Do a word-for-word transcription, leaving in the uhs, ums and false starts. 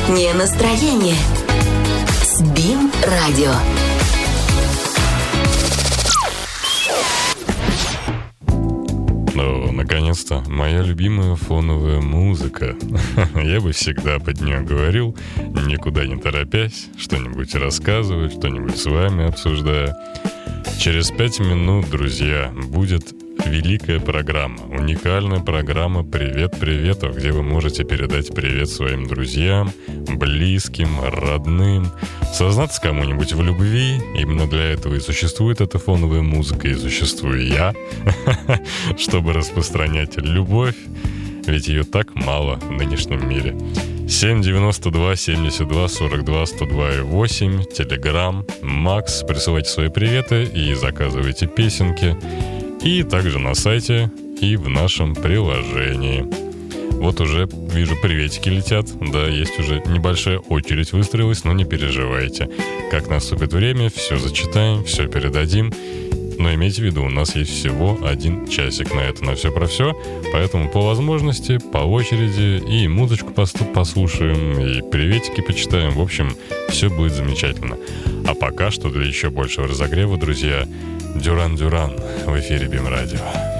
Не настроение. С БИМ Радио. Ну, наконец-то, моя любимая фоновая музыка. Я бы всегда под нее говорил, никуда не торопясь, что-нибудь рассказывать, что-нибудь с вами обсуждая. Через пять минут, друзья, будет великая программа, уникальная программа «Привет-привет», где вы можете передать привет своим друзьям, близким, родным, сознаться кому-нибудь в любви. Именно для этого и существует эта фоновая музыка, и существую я, чтобы распространять любовь, ведь ее так мало в нынешнем мире. семь девяносто два семьдесят два сорок два сто два и восемь, Телеграм, Макс, присылайте свои приветы и заказывайте песенки. И также на сайте и в нашем приложении. Вот уже вижу, приветики летят. Да, есть уже небольшая очередь выстроилась, но не переживайте. Как наступит время, все зачитаем, все передадим. Но имейте в виду, у нас есть всего один часик на это, на все про все. Поэтому по возможности, по очереди и музычку послушаем, и приветики почитаем. В общем, все будет замечательно. А пока что для еще большего разогрева, друзья, Дюран Дюран в эфире БИМ Радио.